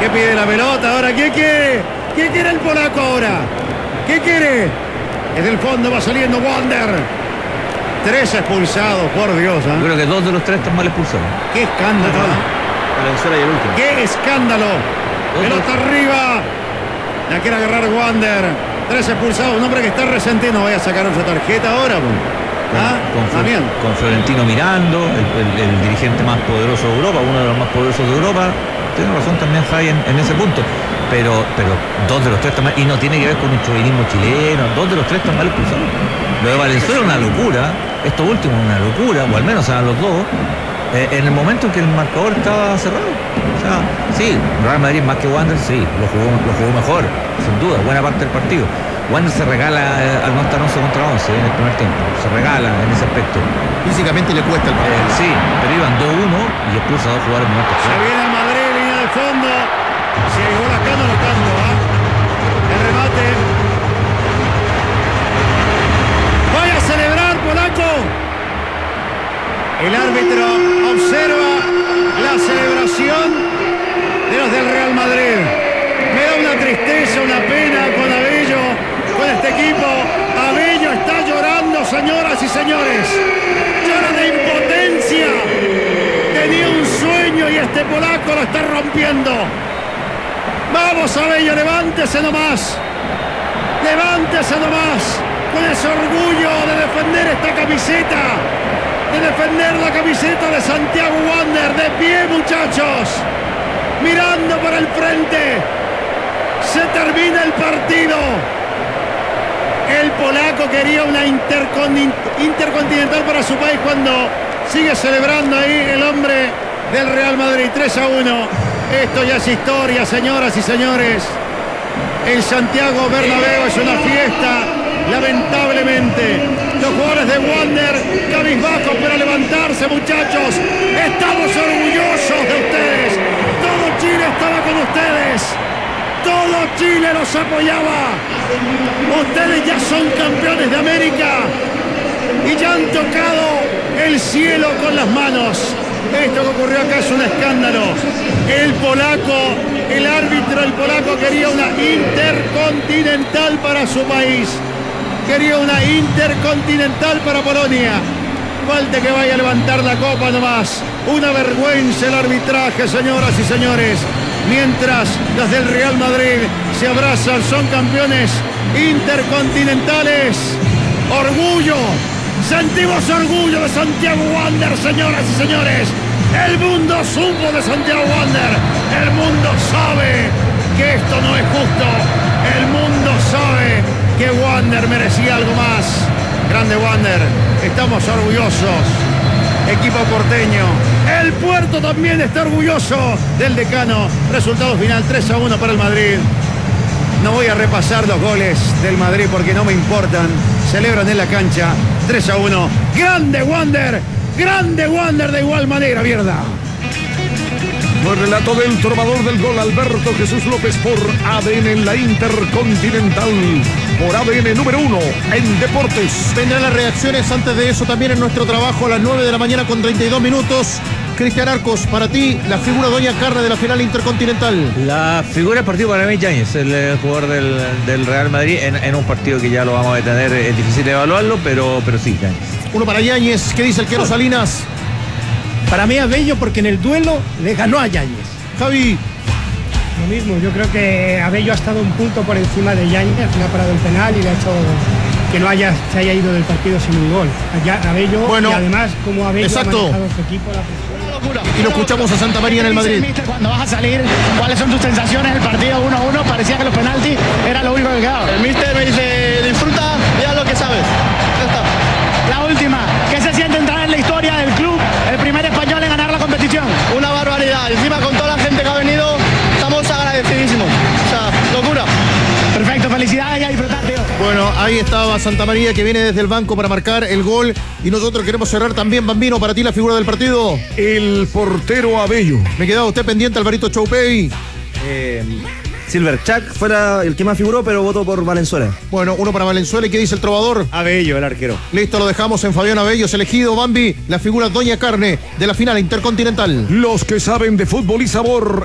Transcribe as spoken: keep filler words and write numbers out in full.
¿Qué pide la pelota ahora? ¿Qué quiere? ¿Qué quiere el polaco ahora? ¿Qué quiere? Desde el fondo va saliendo Wander. Tres expulsados, por Dios. ¿eh? Yo creo que dos de los tres están mal expulsados. ¡Qué escándalo! Valenzuela y el último. ¡Qué escándalo! Pelota arriba. La quiere agarrar Wander. Tres expulsados. Un hombre que está resentido. No voy a sacar otra tarjeta ahora. ¿Ah? Con, con, Flor, con Florentino Mirando, el, el, el dirigente más poderoso de Europa, uno de los más poderosos de Europa. Tiene razón también Javi en, en ese punto. Pero, pero dos de los tres están mal. Y no tiene que ver con un chauvinismo chileno. Dos de los tres están mal expulsados. Lo de Valenzuela es una locura. Esto último es una locura. O al menos eran los dos. Eh, en el momento en que el marcador estaba cerrado. O sea, sí, Real Madrid más que Wander, sí, lo jugó, lo jugó mejor, sin duda, buena parte del partido. Wander se regala eh, al no estar once contra once en el primer tiempo, se regala en ese aspecto. Físicamente le cuesta el partido. Eh, sí, pero iban dos uno y expulsa a dos jugadores muy altos. Se viene el Madrid, línea de fondo. Si hay gol acá no lo canto, ¿ah? El remate. ¡Vaya a celebrar, polaco! El árbitro observa la celebración de los del Real Madrid. Me da una tristeza, una pena con Abello, con este equipo. Abello está llorando, señoras y señores. Llora de impotencia. Tenía un sueño y este polaco lo está rompiendo. Vamos, Abello, levántese nomás. Levántese nomás. Con ese orgullo de defender esta camiseta. De defender la camiseta de Santiago Wander. De pie, muchachos. Mirando para el frente. Se termina el partido. El polaco quería una intercon- intercontinental para su país cuando sigue celebrando ahí el hombre del Real Madrid. tres a uno. Esto ya es historia, señoras y señores. El Santiago Bernabéu es una fiesta. Lamentablemente, los jugadores de Wander cabizbajos para levantarse, muchachos. Estamos orgullosos de ustedes. Todo Chile estaba con ustedes. Todo Chile los apoyaba. Ustedes ya son campeones de América y ya han tocado el cielo con las manos. Esto que ocurrió acá es un escándalo. El polaco, el árbitro, el polaco quería una intercontinental para su país. Quería una intercontinental para Polonia. Falta que vaya a levantar la copa nomás. Una vergüenza el arbitraje, señoras y señores. Mientras los del Real Madrid se abrazan, son campeones intercontinentales. Orgullo. Sentimos orgullo de Santiago Wander, señoras y señores. El mundo supo de Santiago Wander. El mundo sabe que esto no es justo. El mundo sabe que Wander merecía algo más. Grande Wander, estamos orgullosos. Equipo porteño. El Puerto también está orgulloso del decano. Resultado final tres a uno para el Madrid. No voy a repasar los goles del Madrid porque no me importan. Celebran en la cancha tres a uno. Grande Wander. Grande Wander de igual manera, Vierda. Fue el relato del trovador del gol, Alberto Jesús López, por A D N en la Intercontinental, por A D N número uno en deportes. Vendrán las reacciones. Antes de eso, también en nuestro trabajo a las nueve de la mañana con treinta y dos minutos. Cristian Arcos, para ti, la figura Doña Carne de la final intercontinental. La figura del partido para mí, Yáñez, el, el jugador del, del Real Madrid, en, en un partido que ya lo vamos a detener, es difícil de evaluarlo, pero, pero sí, Yáñez. Uno para Yáñez. ¿Qué dice el Quero Salinas? Para mí Abello, porque en el duelo le ganó a Yáñez. Javi. Lo mismo, yo creo que Abello ha estado un punto por encima de Yáñez, le ha parado el penal y le ha hecho que no haya, se haya ido del partido sin un gol. Allá, Abello, bueno, y además como Abello exacto. ha manejado su equipo, la presión. Y lo escuchamos a Santa María en el Madrid. Cuando vas a salir, ¿cuáles son tus sensaciones del partido uno a uno? Parecía que los penaltis era lo único que quedaba. El míster me dice, disfruta, ya lo que sabes. Ya está. La última, ¿qué se siente entrar en la historia del club? El primer español en ganar la competición. Una barbaridad. Encima con toda la gente que ha venido, estamos agradecidísimos. O sea, locura. Perfecto, felicidades y a disfrutar, tío. Bueno, ahí estaba Santa María, que viene desde el banco para marcar el gol. Y nosotros queremos cerrar también, Bambino, para ti la figura del partido. El portero Abello. Me quedaba usted pendiente, Alvarito Choupey. Eh, Silver Chuck fuera el que más figuró, pero votó por Valenzuela. Bueno, uno para Valenzuela. ¿Y qué dice el trovador? Abello, el arquero. Listo, lo dejamos en Fabián Abello, es elegido. Bambi, la figura Doña Carne de la final intercontinental. Los que saben de fútbol y sabor